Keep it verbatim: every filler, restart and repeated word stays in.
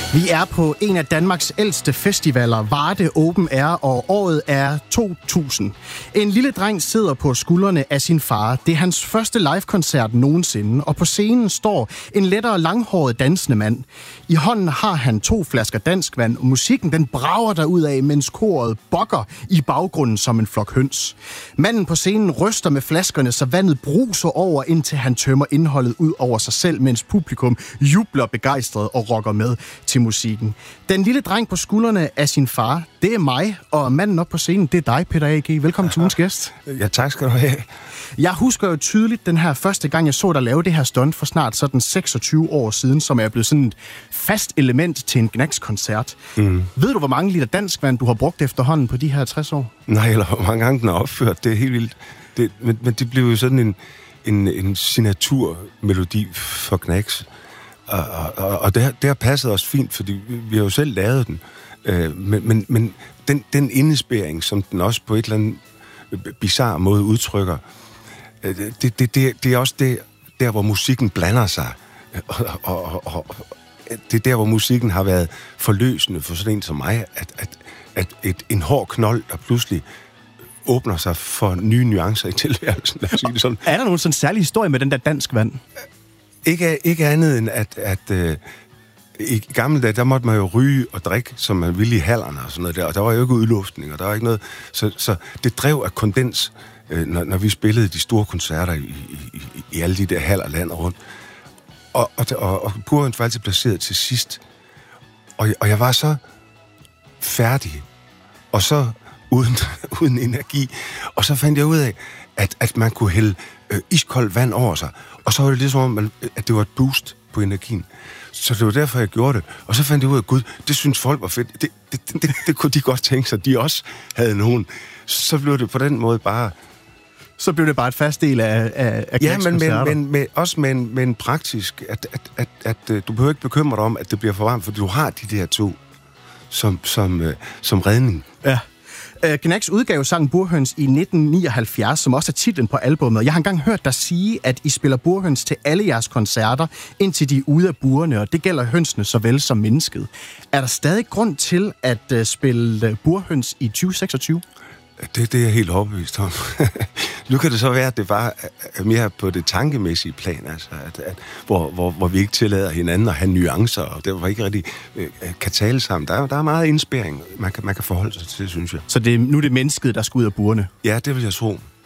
Vi er på en af Danmarks ældste festivaler, Varde Open Air, og året er to tusind. En lille dreng sidder på skuldrene af sin far. Det er hans første live-koncert nogensinde, og på scenen står en lettere langhåret dansende mand. I hånden har han to flasker danskvand, og musikken den brager derudad, mens koret bokker i baggrunden som en flok høns. Manden på scenen ryster med flaskerne, så vandet bruser over, indtil han tømmer indholdet ud over sig selv, mens publikum jubler begejstret og rocker med til musikken. Den lille dreng på skuldrene af sin far, det er mig, og manden op på scenen, det er dig, Peter A G. Velkommen til ugens gæst. Ja, tak skal du have. Jeg husker jo tydeligt den her første gang, jeg så dig lave det her stunt for snart sådan seksogtyve år siden, som er blevet sådan et fast element til en Gnags-koncert. Mm. Ved du, hvor mange liter danskvand du har brugt efterhånden på de her tres år? Nej, eller hvor mange gange den er opført. Det er helt vildt. Det, men, men det blev jo sådan en, en, en signaturmelodi for Gnags. Og, og, og det, har, det har passet os fint, fordi vi, vi har jo selv lavet den. Øh, men men, men den, den indespæring, som den også på et eller andet bizarre måde udtrykker, øh, det, det, det, det er også det, der, hvor musikken blander sig. Og, og, og, og det er der, hvor musikken har været forløsende for sådan en som mig, at, at, at et, en hård knold, der pludselig åbner sig for nye nuancer i tilværelsen. Lad os sige det sådan. Er der nogen sådan særlig historie med den der danskvand? Ikke, ikke andet end, at, at øh, i gamle dage, der måtte man jo ryge og drikke, som man ville i hallerne og sådan noget der, og der var jo ikke udluftning, og der var ikke noget. Så, så det drev af kondens, øh, når, når vi spillede de store koncerter i, i, i, i alle de der haller landet rundt. Og, og, og, og Burhøns var altid placeret til sidst. Og, og jeg var så færdig, og så uden, uden energi. Og så fandt jeg ud af, at, at man kunne hælde øh, iskoldt vand over sig. Og så var det ligesom om, man, at det var et boost på energien. Så det var derfor, jeg gjorde det. Og så fandt jeg ud af, at gud, det synes folk var fedt. Det, det, det, det, det kunne de godt tænke sig, de også havde nogen. Så blev det på den måde bare... Så blev det bare et fast del af, af, af ja, men, men, men med, også med en, med en praktisk, at, at, at, at, at du behøver ikke bekymre dig om, at det bliver for varmt, for du har de der to som, som, uh, som redning. Ja. Uh, Gnags udgav sangen Burhøns i nitten nioghalvfjerds, som også er titlen på albummet. Jeg har engang hørt dig sige, at I spiller Burhøns til alle jeres koncerter, indtil de er ude af burene, og det gælder hønsene såvel som mennesket. Er der stadig grund til at uh, spille Burhøns i tyve seksogtyve? Det, det er jeg helt overbevist om. Nu kan det så være, at det bare er mere på det tankemæssige plan, altså, at, at, hvor, hvor, hvor vi ikke tillader hinanden at have nuancer, og det var ikke rigtig øh, kan tale sammen. Der er, der er meget indspæring, man kan, man kan forholde sig til, synes jeg. Så det er nu det mennesket, der skal ud af burene? Ja, det vil jeg tro.